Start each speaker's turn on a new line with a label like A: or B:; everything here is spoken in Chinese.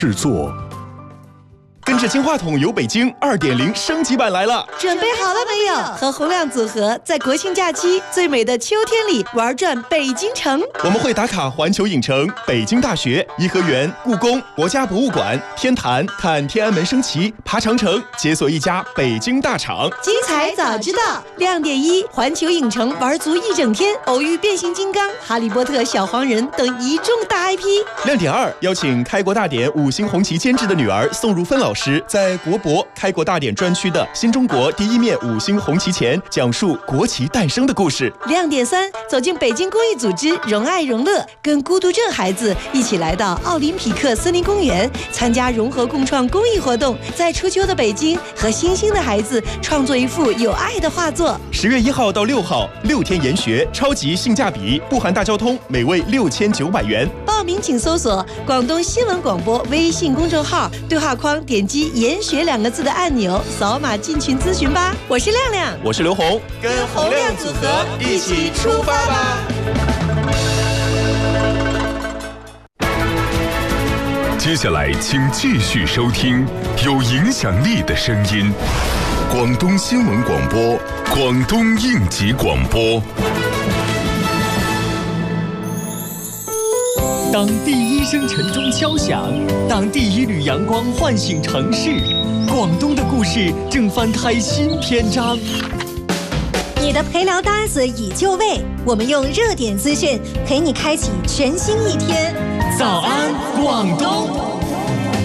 A: 制作。跟着金话筒游北京 2.0 升级版来了，
B: 准备好了没有？和洪亮组合在国庆假期最美的秋天里玩转北京城。
A: 我们会打卡环球影城、北京大学、颐和园、故宫、国家博物馆、天坛，看天安门升旗，爬长城，解锁一家北京大厂。
B: 精彩早知道，亮点1，环球影城玩足一整天，偶遇变形金刚、哈利波特、小黄人等一众大 IP。
A: 亮点2，邀请开国大典5星红旗监制的女儿宋如芬老师，在国博开国大典专区的新中国第一面5星红旗前，讲述国旗诞生的故事。
B: 亮点3，走进北京公益组织荣爱荣乐，跟孤独症孩子一起来到奥林匹克森林公园，参加融合共创公益活动，在初秋的北京和新兴的孩子创作一幅有爱的画作。
A: 10月1号到6号，6天研学，超级性价比，不含大交通，每位6900元。
B: 报名请搜索广东新闻广播微信公众号，对话框点击研学2个字的按钮，扫码进群咨询吧。我是亮亮，
A: 我是刘红，
B: 跟洪亮组合一起出发吧。
C: 接下来请继续收听有影响力的声音，广东新闻广播，广东应急广播。
D: 当第一声晨钟敲响，当第一缕阳光唤醒城市，广东的故事正翻开新篇章。
E: 你的陪聊大 S 已就位，我们用热点资讯陪你开启全新一天。
D: 早安，广东！